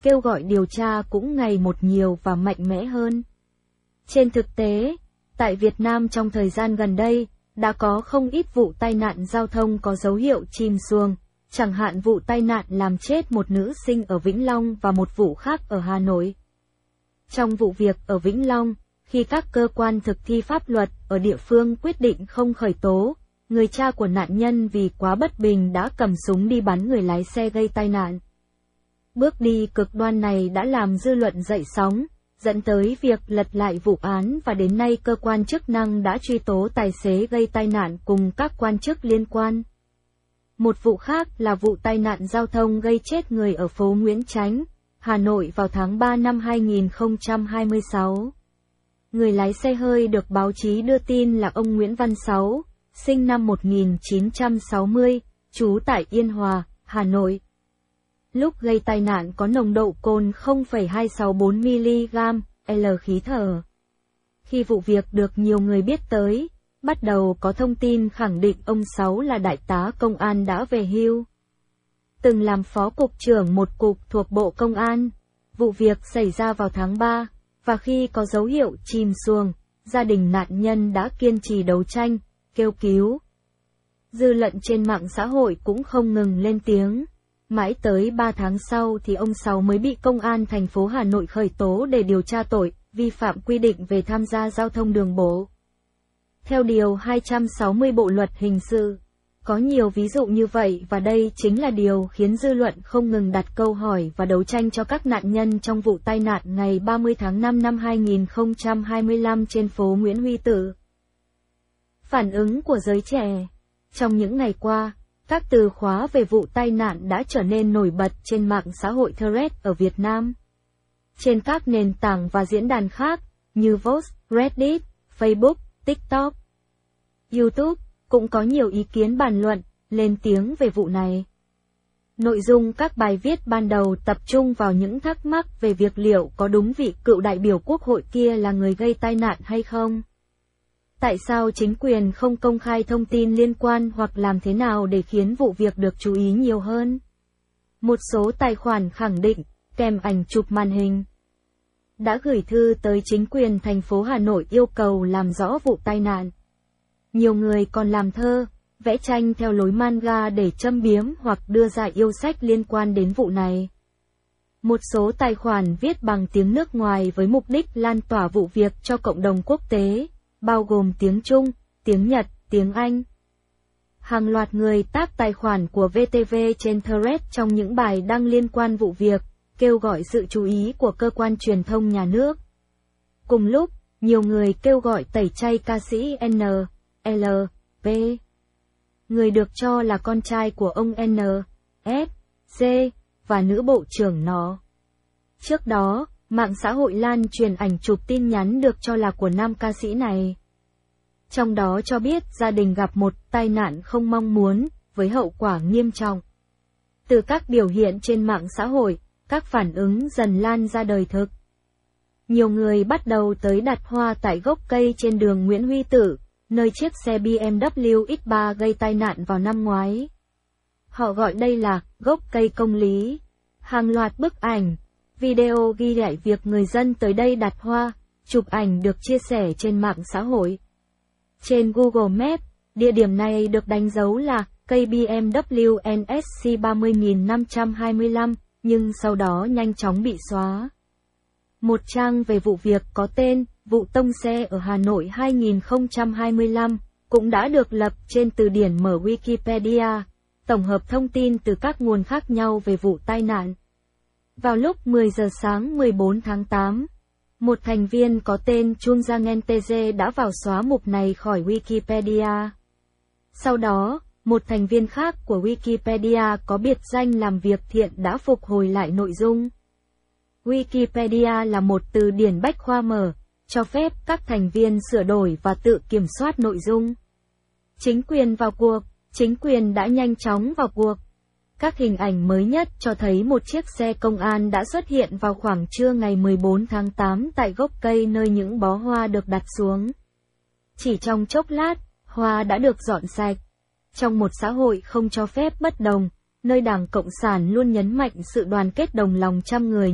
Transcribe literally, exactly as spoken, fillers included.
kêu gọi điều tra cũng ngày một nhiều và mạnh mẽ hơn. Trên thực tế, tại Việt Nam trong thời gian gần đây, đã có không ít vụ tai nạn giao thông có dấu hiệu chìm xuồng, chẳng hạn vụ tai nạn làm chết một nữ sinh ở Vĩnh Long và một vụ khác ở Hà Nội. Trong vụ việc ở Vĩnh Long, khi các cơ quan thực thi pháp luật ở địa phương quyết định không khởi tố, người cha của nạn nhân vì quá bất bình đã cầm súng đi bắn người lái xe gây tai nạn. Bước đi cực đoan này đã làm dư luận dậy sóng, dẫn tới việc lật lại vụ án và đến nay cơ quan chức năng đã truy tố tài xế gây tai nạn cùng các quan chức liên quan. Một vụ khác là vụ tai nạn giao thông gây chết người ở phố Nguyễn Chánh, Hà Nội vào tháng ba năm hai nghìn không trăm hai mươi sáu. Người lái xe hơi được báo chí đưa tin là ông Nguyễn Văn Sáu, sinh năm một nghìn chín trăm sáu mươi, trú tại Yên Hòa, Hà Nội. Lúc gây tai nạn có nồng độ cồn không phẩy hai sáu bốn mi-li-gam L khí thở. Khi vụ việc được nhiều người biết tới, bắt đầu có thông tin khẳng định ông Sáu là đại tá công an đã về hưu. Từng làm phó cục trưởng một cục thuộc Bộ Công an. Vụ việc xảy ra vào tháng ba, và khi có dấu hiệu chìm xuồng, gia đình nạn nhân đã kiên trì đấu tranh, kêu cứu. Dư luận trên mạng xã hội cũng không ngừng lên tiếng. Mãi tới ba tháng sau thì ông Sáu mới bị Công an thành phố Hà Nội khởi tố để điều tra tội vi phạm quy định về tham gia giao thông đường bộ. Theo Điều hai trăm sáu mươi Bộ Luật Hình sự, có nhiều ví dụ như vậy và đây chính là điều khiến dư luận không ngừng đặt câu hỏi và đấu tranh cho các nạn nhân trong vụ tai nạn ngày ba mươi tháng năm năm hai nghìn không trăm hai mươi lăm trên phố Nguyễn Huy Tự. Phản ứng của giới trẻ. Trong những ngày qua, các từ khóa về vụ tai nạn đã trở nên nổi bật trên mạng xã hội Threads ở Việt Nam. Trên các nền tảng và diễn đàn khác, như Vox, Reddit, Facebook, TikTok, YouTube, cũng có nhiều ý kiến bàn luận, lên tiếng về vụ này. Nội dung các bài viết ban đầu tập trung vào những thắc mắc về việc liệu có đúng vị cựu đại biểu Quốc hội kia là người gây tai nạn hay không? Tại sao chính quyền không công khai thông tin liên quan hoặc làm thế nào để khiến vụ việc được chú ý nhiều hơn? Một số tài khoản khẳng định, kèm ảnh chụp màn hình, đã gửi thư tới chính quyền thành phố Hà Nội yêu cầu làm rõ vụ tai nạn. Nhiều người còn làm thơ, vẽ tranh theo lối manga để châm biếm hoặc đưa ra yêu sách liên quan đến vụ này. Một số tài khoản viết bằng tiếng nước ngoài với mục đích lan tỏa vụ việc cho cộng đồng quốc tế, bao gồm tiếng Trung, tiếng Nhật, tiếng Anh. Hàng loạt người tag tài khoản của vê tê vê trên Threads trong những bài đăng liên quan vụ việc, kêu gọi sự chú ý của cơ quan truyền thông nhà nước. Cùng lúc, nhiều người kêu gọi tẩy chay ca sĩ en lờ pê, người được cho là con trai của ông en ép giê và nữ bộ trưởng nó. Trước đó, mạng xã hội lan truyền ảnh chụp tin nhắn được cho là của nam ca sĩ này. Trong đó cho biết gia đình gặp một tai nạn không mong muốn, với hậu quả nghiêm trọng. Từ các biểu hiện trên mạng xã hội, các phản ứng dần lan ra đời thực. Nhiều người bắt đầu tới đặt hoa tại gốc cây trên đường Nguyễn Huy Tự, nơi chiếc xe bê em vê ích ba gây tai nạn vào năm ngoái. Họ gọi đây là gốc cây công lý. Hàng loạt bức ảnh, video ghi lại việc người dân tới đây đặt hoa, chụp ảnh được chia sẻ trên mạng xã hội. Trên Google Maps, địa điểm này được đánh dấu là cây bê em vê en ét xê ba mươi nghìn năm trăm hai mươi lăm, nhưng sau đó nhanh chóng bị xóa. Một trang về vụ việc có tên Vụ tông xe ở Hà Nội hai nghìn không trăm hai mươi lăm cũng đã được lập trên từ điển mở Wikipedia, tổng hợp thông tin từ các nguồn khác nhau về vụ tai nạn. Vào lúc mười giờ sáng mười bốn tháng tám, một thành viên có tên Chun Jangenteze đã vào xóa mục này khỏi Wikipedia. Sau đó, một thành viên khác của Wikipedia có biệt danh làm việc thiện đã phục hồi lại nội dung. Wikipedia là một từ điển bách khoa mở, cho phép các thành viên sửa đổi và tự kiểm soát nội dung. Chính quyền vào cuộc, chính quyền đã nhanh chóng vào cuộc. Các hình ảnh mới nhất cho thấy một chiếc xe công an đã xuất hiện vào khoảng trưa ngày mười bốn tháng tám tại gốc cây nơi những bó hoa được đặt xuống. Chỉ trong chốc lát, hoa đã được dọn sạch. Trong một xã hội không cho phép bất đồng, nơi Đảng Cộng sản luôn nhấn mạnh sự đoàn kết đồng lòng trăm người